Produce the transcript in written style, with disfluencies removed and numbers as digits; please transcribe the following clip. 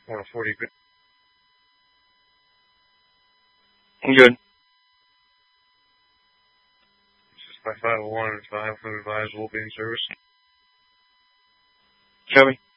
140 good. I'm good. This is 5501 and 5 advised will be in service. Copy.